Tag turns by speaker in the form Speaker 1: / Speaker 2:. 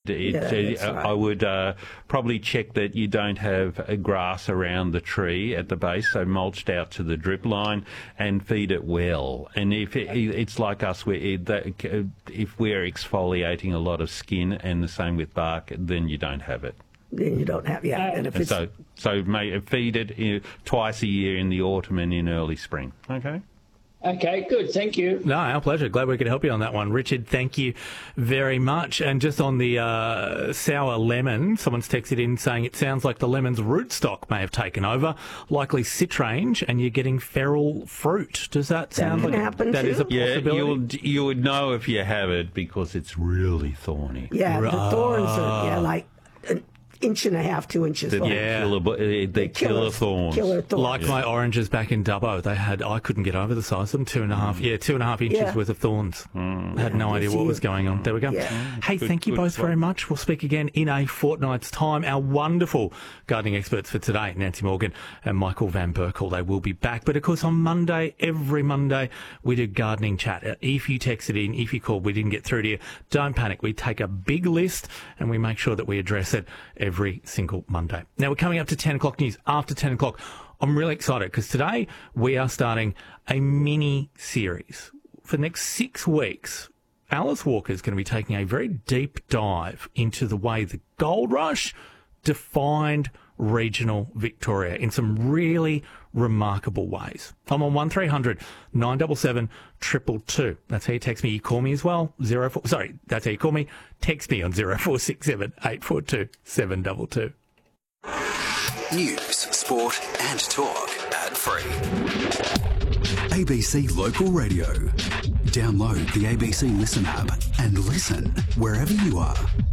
Speaker 1: I would probably check that you don't have grass around the tree at the base, so mulched out to the drip line, and feed it well. And if it's like us, if we're exfoliating a lot of skin, and the same with bark, then you don't have it.
Speaker 2: Then you don't have, and if it's...
Speaker 1: So feed it twice a year in the autumn and in early spring. Okay.
Speaker 3: Okay, good. Thank you.
Speaker 4: No, our pleasure. Glad we could help you on that one. Richard, thank you very much. And just on the sour lemon, someone's texted in saying it sounds like the lemon's rootstock may have taken over, likely citrange, and you're getting feral fruit. Does that sound like that is a possibility?
Speaker 1: Yeah, you would know if you have it because it's really thorny.
Speaker 2: Yeah, the thorns are like an inch and a half, 2 inches long.
Speaker 1: The killer thorns.
Speaker 4: Like my oranges back in Dubbo, I couldn't get over the size of them, 2.5 inches worth of thorns. I had no idea what was going on. There we go. Yeah. Hey, thank you both very much. We'll speak again in a fortnight's time. Our wonderful gardening experts for today, Nancy Morgan and Michael Van Berkel, they will be back. But of course, on Monday, every Monday, we do gardening chat. If you texted in, if you called, we didn't get through to you, don't panic. We take a big list and we make sure that we address it every single Monday. Now, we're coming up to 10 o'clock news. After 10 o'clock, I'm really excited because today we are starting a mini-series. For the next 6 weeks, Alice Walker is going to be taking a very deep dive into the way the gold rush defined regional Victoria in some really remarkable ways. I'm on 1300 977 222. That's how you text me. You call me as well. That's how you call me. Text me on 0467 842 722.
Speaker 5: News, sport and talk ad free. ABC Local Radio. Download the ABC Listen app and listen wherever you are.